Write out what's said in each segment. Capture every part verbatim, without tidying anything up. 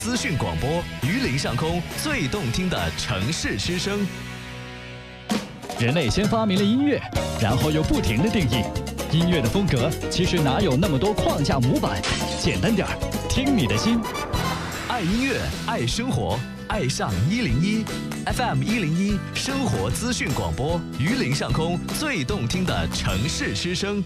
资讯广播，榆林上空最动听的城市之声。 人类先发明了音乐，然后又不停地定义音乐的风格，其实哪有那么多框架模板？简单点儿，听你的心。 爱音乐，爱生活，爱上一零一 F M 一零一生活资讯广播，榆林上空最动听的城市之声。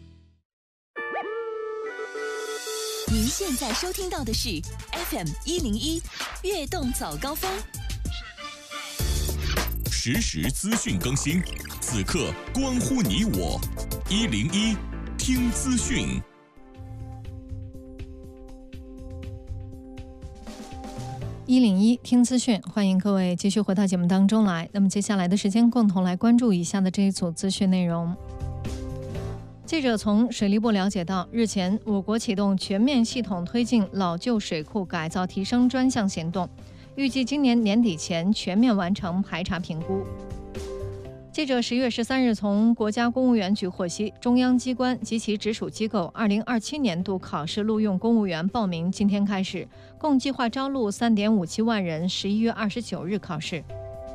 您现在收听到的是 F M 一零一悦动早高峰， 实时资讯更新，此刻关乎你我。一零一听资讯。 一零一听资讯，欢迎各位继续回到节目当中来。那么接下来的时间，共同来关注以下的这一组资讯内容。记者从水利部了解到，日前我国启动全面系统推进老旧水库改造提升专项行动，预计今年年底前全面完成排查评估。记者十月十三日从国家公务员局获悉，中央机关及其直属机构二零二七年度考试录用公务员报名今天开始，共计划招录三点五七万人，十一月二十九日考试。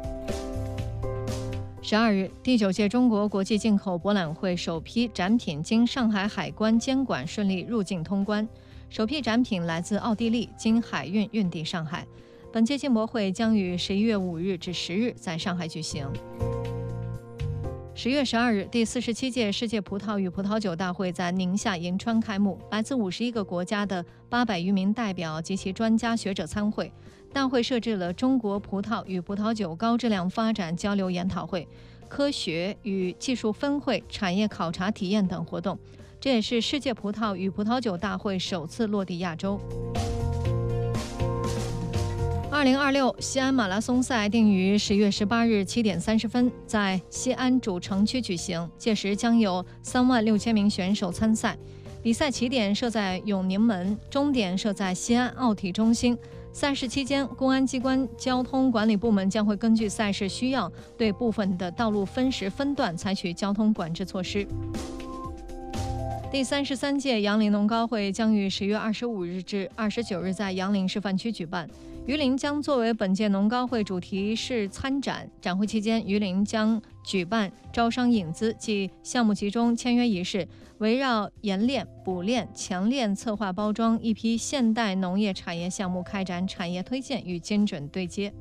十二日，第九届中国国际进口博览会首批展品经上海海关监管顺利入境通关。首批展品来自奥地利，经海运运抵上海。本届进博会将于十一月五日至十日在上海举行。十月十二日，第四十七届世界葡萄与葡萄酒大会在宁夏银川开幕，来自五十一个国家的八百余名代表及其专家学者参会。大会设置了中国葡萄与葡萄酒高质量发展交流研讨会、科学与技术分会、产业考察体验等活动，这也是世界葡萄与葡萄酒大会首次落地亚洲。二零二六西安马拉松赛定于十月十八日七点三十分在西安主城区举行，届时将有三万六千名选手参赛。比赛起点设在永宁门，终点设在西安奥体中心。赛事期间，公安机关交通管理部门将会根据赛事需要，对部分的道路分时分段采取交通管制措施。第三十三届杨凌农高会将于十月二十五日至二十九日在杨凌示范区举办，榆林将作为本届农高会主题式参展。展会期间，榆林将举办招商引资暨项目集中签约仪式，围绕冶炼、补炼、强炼、策划包装一批现代农业产业项目开展产业推荐与精准对接。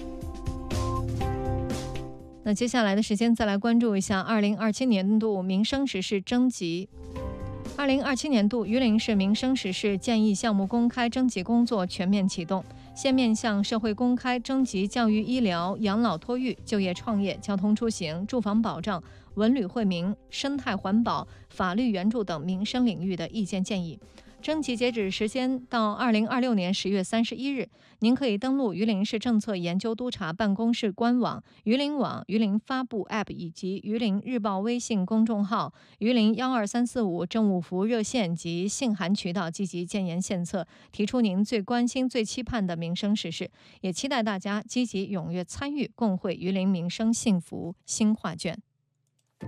那接下来的时间再来关注一下二零二七年度民生实事征集。二零二七年度榆林市民生实事建议项目公开征集工作全面启动，现面向社会公开征集教育医疗、养老托育、就业创业、交通出行、住房保障、文旅惠民、生态环保、法律援助等民生领域的意见建议。征集截止时间到二零二六年十月三十一日，您可以登录榆林市政策研究督察办公室官网、榆林网、榆林发布 App 以及榆林日报微信公众号、榆林幺二三四五政务服务热线及信函渠道积极建言献策，提出您最关心、最期盼的民生时事，也期待大家积极踊跃参与，共绘榆林民生幸福新画卷。